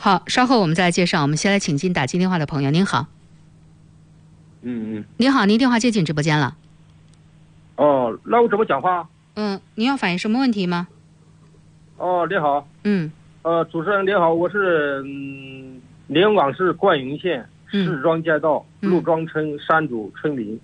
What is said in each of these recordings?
好，稍后我们再介绍。我们先来请进打进电话的朋友。您好。您好，您电话接进直播间了。 哦，那我怎么讲话？ 您要反映什么问题吗？ 哦，你好。主持人您好，我是连云港市灌云县市庄街道陆庄村山主村民。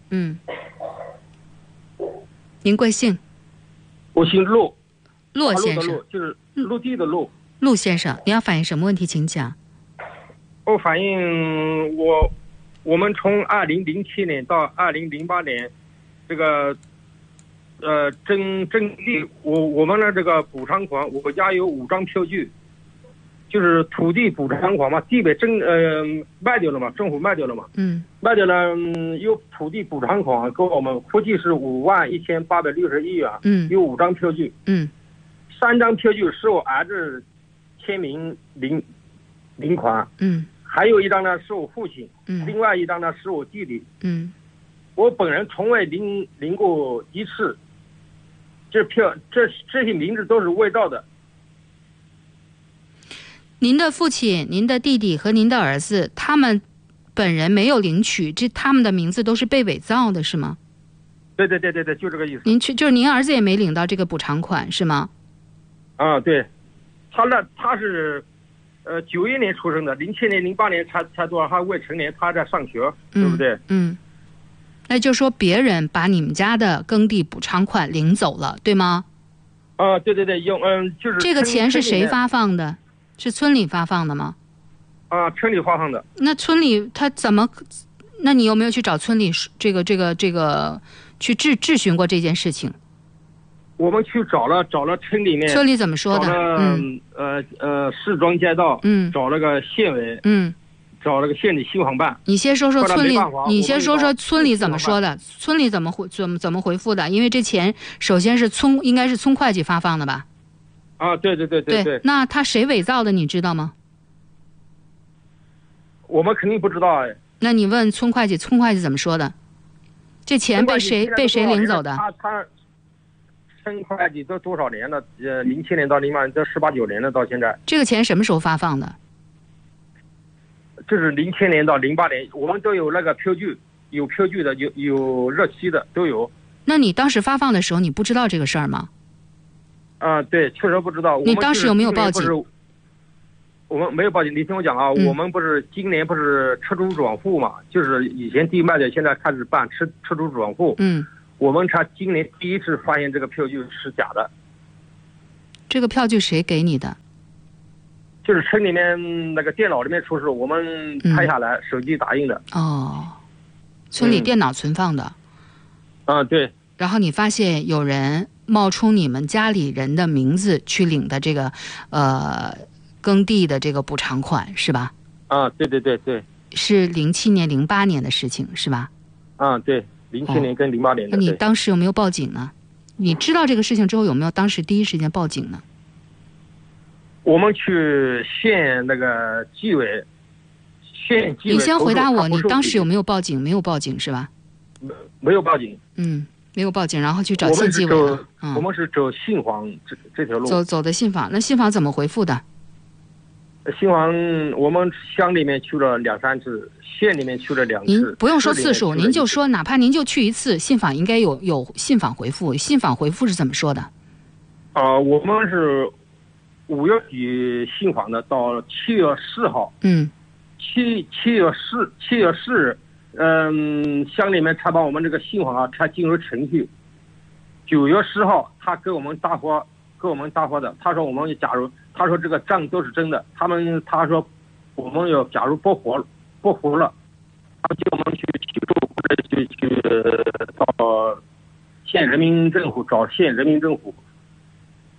您贵姓？ 我姓陆。 骆先生。 就是陆地的陆。 陆先生，您要反映什么问题，请讲。 我反映我们从2007年到2008年，这个征地，我们的这个补偿款，我家有5张票据，就是土地补偿款嘛，地被卖掉了嘛，政府卖掉了嘛，卖掉了，有土地补偿款给我们，估计是51861元，有5张票据，3张票据是我儿子签名领款，还有1张呢是我父亲，另外1张呢是我弟弟，我本人从未领过一次，这些名字都是伪造的。 您的父亲、您的弟弟和您的儿子，他们本人没有领取，他们的名字都是被伪造的，是吗？ 对，就这个意思。 就是您儿子也没领到这个补偿款，是吗？ 对，他是91年出生的，07年、08年才多少，他未成年，他在上学，对不对？ 那就说别人把你们家的耕地补偿款领走了，对吗？ 对，就是这个钱是谁发放的？是村里发放的吗？ 村里发放的。 那村里他怎么？那你有没有去找村里这个去质询过这件事情？ 我们去找了村里面， 村里怎么说的？ 市庄街道，找了个县委，找了个县里信访办。 你先说说村里，村里怎么说的？村里怎么回复的？因为这钱首先是应该是村会计发放的吧？ 对。 那他谁伪造的？你知道吗？ 我们肯定不知道哎。 那你问村会计怎么说的？这钱被谁领走的？ 他村会计都多少年了？07年到08年，都18、19年了，到现在。 这个钱什么时候发放的？ 就是07年到08年，我们都有那个票据，有票据的，有日期的都有。 那你当时发放的时候，你不知道这个事儿吗？ 对，确实不知道。 你当时有没有报警？ 我们没有报警。你听我讲啊，我们不是今年不是吃租转户嘛？就是以前地卖的，现在开始办吃租转户。我们才今年第一次发现这个票据是假的。 这个票据谁给你的？ 就是村里面那个电脑里面出示，我们拍下来，手机打印的。 村里电脑存放的。 对。 然后你发现有人冒充你们家里人的名字去领的这个耕地的这个补偿款是吧？ 对。 是07年、08年的事情是吧？ 对，07年跟08年的。 那你当时有没有报警呢？你知道这个事情之后有没有当时第一时间报警呢？ 我们去县那个纪委， 你先回答我，你当时有没有报警？没有报警是吧？ 没有报警。 没有报警，然后去找县纪委了。 我们是走信访这条路。 走的信访，那信访怎么回复的？ 信访我们乡里面去了2、3次，县里面去了2次。 您不用说次数，您就说哪怕您就去1次，信访应该有信访回复。信访回复是怎么说的？ 我们是5月底信访的，到7月4号。7月4日。乡里面才把我们这个信访才进入程序。9月10号，他给我们搭伙的。他说他说这个账都是真的。他说我们要假如不服了，他叫我们去起诉或者去到县人民政府找县人民政府